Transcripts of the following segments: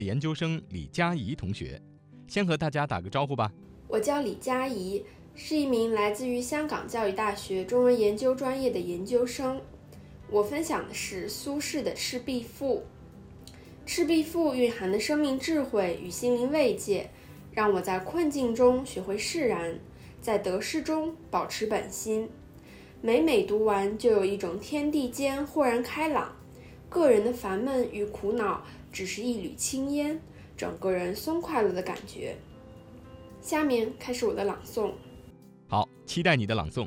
研究生李佳怡同学。先和大家打个招呼吧。 我叫李佳怡，是一名来自于香港教育大学中文研究专业的研究生。我分享的是苏轼的《赤壁赋》。《赤壁赋》蕴含的生命智慧与心灵慰藉，让我在困境中学会释然，在得失中保持本心。每读完，就有一种天地间豁然开朗，个人的烦闷与苦恼只是一缕青烟，整个人松快了的感觉。下面开始我的朗诵。 好，期待你的朗诵。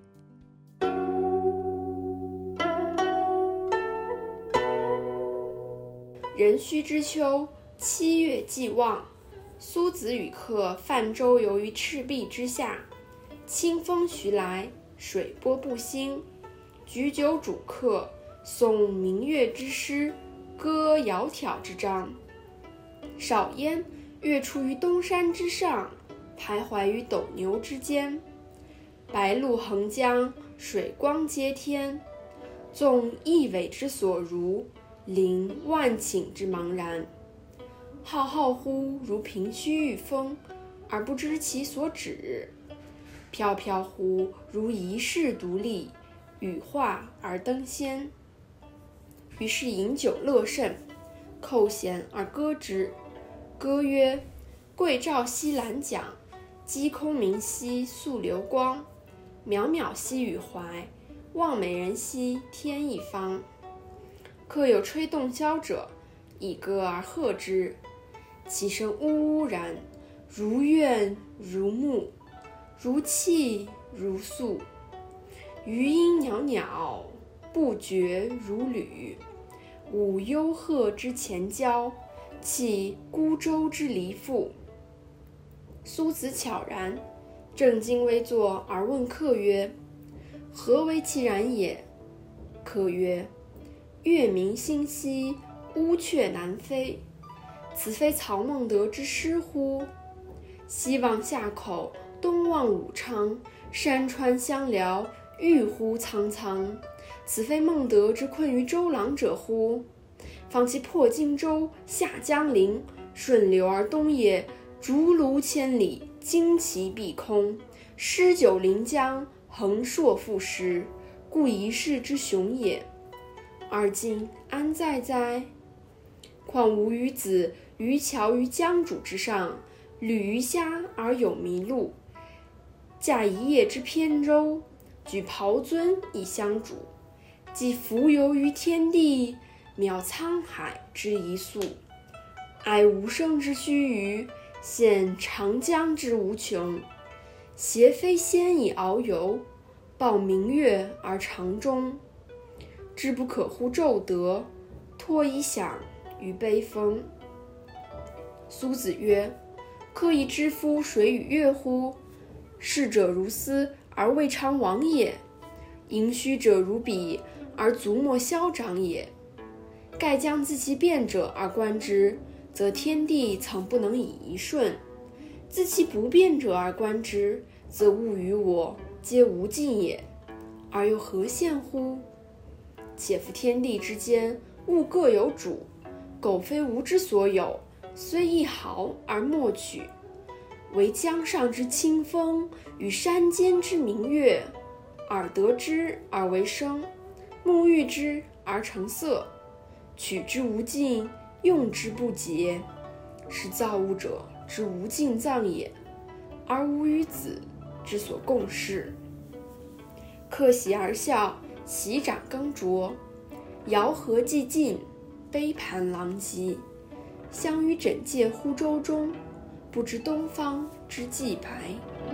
壬戌之秋，7月既望，苏子与客泛舟游于赤壁之下，清风徐来，水波不兴。举酒属客，诵明月之诗，歌窈窕之章。少焉，月出于东山之上，徘徊于斗牛之间。白露横江，水光接天。纵一苇之所如，凌万顷之茫然。浩浩乎如凭虚御风，而不知其所止；飘飘乎如遗世独立，羽化而登仙。于是饮酒乐甚，扣舷而歌之。歌曰：桂棹兮兰桨，击空明兮溯流光。渺渺兮予怀，望美人兮天一方。客有吹洞箫者，以歌而和之。其声呜呜然，如怨如慕，如泣如诉。余音袅袅，不绝如缕。舞幽壑之潜蛟，泣孤舟之离妇。苏子悄然，正襟危坐而问客曰：何为其然也？客曰：月明星稀，乌鹊南飞。此非曹孟德之诗乎？西望夏口，东望武昌，山川相辽，郁乎苍苍。此非孟德之困于周郎者乎？方其破荆州，下江陵，顺流而东也，逐鹿千里，旌旗蔽空，诗酒临江，横槊赋诗，故一世之雄也。而今安在哉？况吾与子渔樵于江渚之上，侣鱼虾而友麋鹿，驾一叶之扁舟，举匏樽以相属，既浮游于天地，渺沧海之一粟。哀吾生之须臾，羡长江之无穷。挟飞仙以遨游，抱明月而长终。知不可乎骤得，托以响于悲风。苏子曰：客亦知夫水与月乎？逝者如斯而未尝往也，盈虚者如彼而足莫消长也。盖将自其变者而观之，则天地曾不能以一瞬；自其不变者而观之，则物与我皆无尽也。而又何羡乎？且夫天地之间，物各有主，苟非吾之所有，虽一毫而莫取。惟江上之清风，与山间之明月，耳得之而为声，目遇之而成色，取之无尽，用之不竭，是造物者之无尽藏也，而吾与子之所共适。客席而笑，席长耕啄，肴核既尽，杯盘狼藉。相与枕藉乎舟中，不知东方之既白。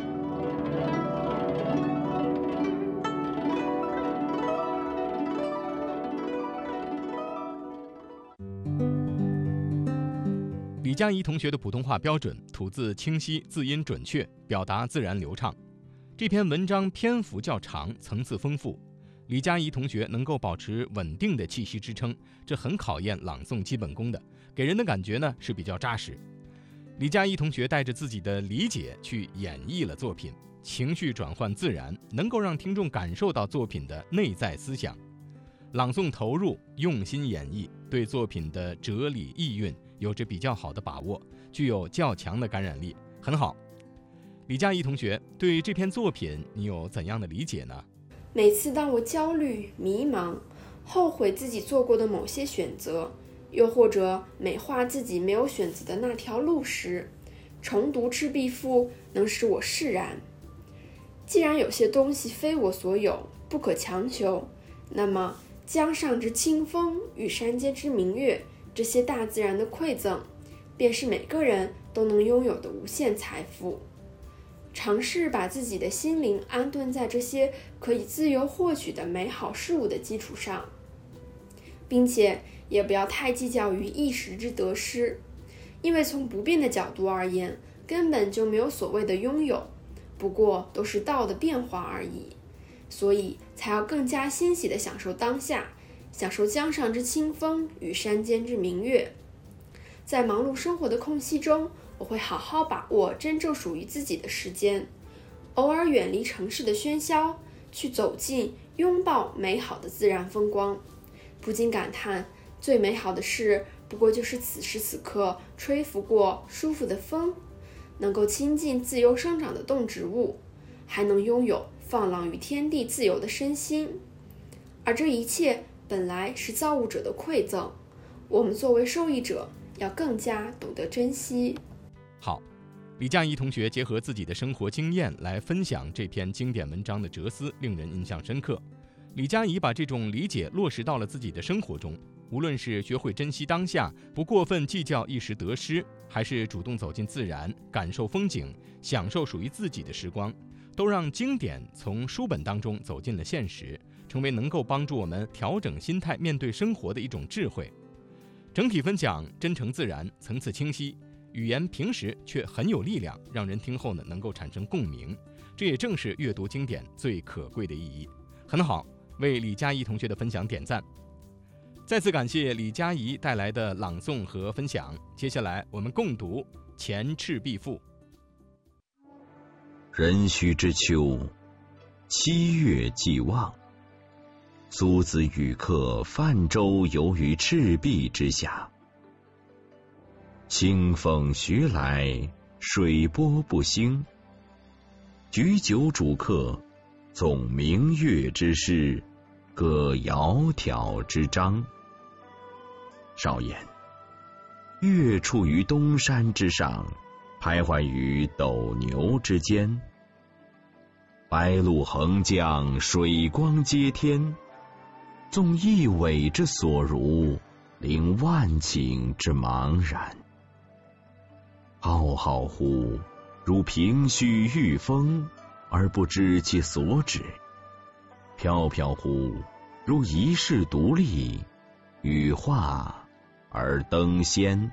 李佳怡同学的普通话标准，吐字清晰，字音准确，表达自然流畅。这篇文章篇幅较长，层次丰富。李佳怡同学能够保持稳定的气息支撑，这很考验朗诵基本功的，给人的感觉呢是比较扎实。李佳怡同学带着自己的理解去演绎了作品，情绪转换自然，能够让听众感受到作品的内在思想。朗诵投入，用心演绎，对作品的哲理意蕴有着比较好的把握，具有较强的感染力。很好。李佳怡同学，对这篇作品你有怎样的理解呢？ 每次当我焦虑、迷茫，后悔自己做过的某些选择，又或者美化自己没有选择的那条路时，重读《赤壁赋》能使我释然。既然有些东西非我所有，不可强求，那么江上之清风与山间之明月，这些大自然的馈赠，便是每个人都能拥有的无限财富。尝试把自己的心灵安顿在这些可以自由获取的美好事物的基础上，并且也不要太计较于一时之得失，因为从不变的角度而言，根本就没有所谓的拥有，不过都是道的变化而已。所以才要更加欣喜地享受当下，享受江上之清风与山间之明月。在忙碌生活的空隙中，我会好好把握真正属于自己的时间，偶尔远离城市的喧嚣，去走进拥抱美好的自然风光。不禁感叹，最美好的事不过就是此时此刻吹拂过舒服的风，能够亲近自由生长的动植物，还能拥有放浪于天地自由的身心。而这一切本来是造物者的馈赠，我们作为受益者要更加懂得珍惜。 好，李佳怡同学结合自己的生活经验来分享这篇经典文章的哲思，令人印象深刻。李佳怡把这种理解落实到了自己的生活中，无论是学会珍惜当下，不过分计较一时得失，还是主动走进自然，感受风景，享受属于自己的时光，都让经典从书本当中走进了现实，成为能够帮助我们调整心态、面对生活的一种智慧。整体分享真诚自然，层次清晰，语言平实却很有力量，让人听后能够产生共鸣。这也正是阅读经典最可贵的意义。很好，为李佳怡同学的分享点赞。再次感谢李佳怡带来的朗诵和分享。接下来我们共读《前赤壁赋》。 壬戌之秋，7月既望，苏子与客泛舟游于赤壁之下。清风徐来，水波不兴。举酒属客，纵明月之势，歌窈窕之章。少言，月处于东山之上，徘徊于斗牛之间。白露横江，水光接天，纵一苇之所如，凌万顷之茫然。浩浩乎如凭虚御风，而不知其所止；飘飘乎如遗世独立，羽化而登仙。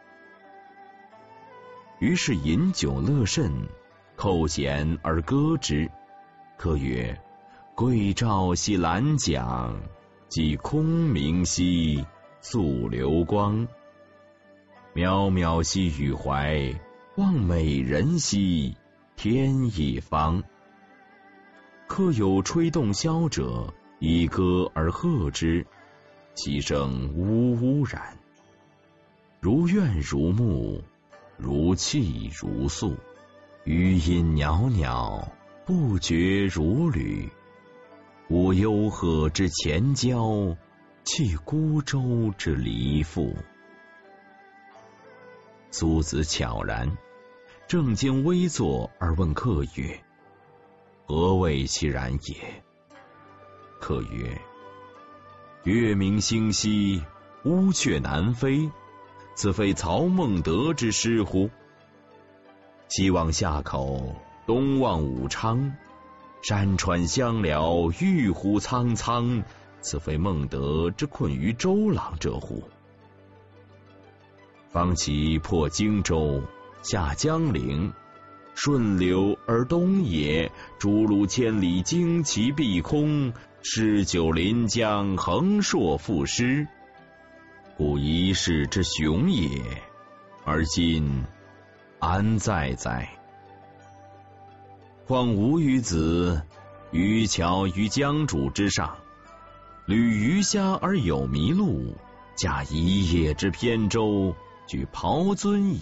于是饮酒乐甚，扣舷而歌之。客曰：桂棹兮兰桨，击空明兮溯流光。渺渺兮予怀，望美人兮天一方。客有吹洞箫者，以歌而和之，其声呜呜然，如怨如慕，如泣如诉，余音袅袅，不绝如缕。吾幽壑之潜蛟，弃孤舟之离妇。苏子悄然，正襟危坐而问客曰：何谓其然也？客曰：月明星稀，乌鹊南飞，此非曹孟德之诗乎？西望夏口，东望武昌，山川相辽，郁乎苍苍，此非孟德之困于周郎者乎？方其破荆州，下江陵，顺流而东也，逐鹿千里，旌旗蔽空，诗酒临江，横槊赋诗。故一世之雄也，而今安在哉？况吾与子，渔樵于江渚之上，侣鱼虾而友麋鹿，驾一叶之扁舟， 举匏樽